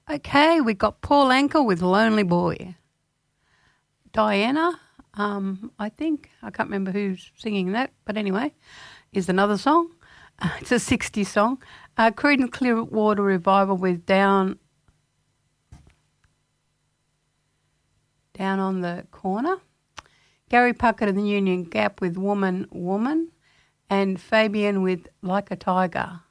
Okay, we got Paul Anka with Lonely Boy. Diana, I think, I can't remember who's singing that, but anyway, is another song. It's a 60s song. Creedence Clearwater Revival with Down on the Corner. Gary Puckett and the Union Gap with Woman, Woman. And Fabian with Like a Tiger.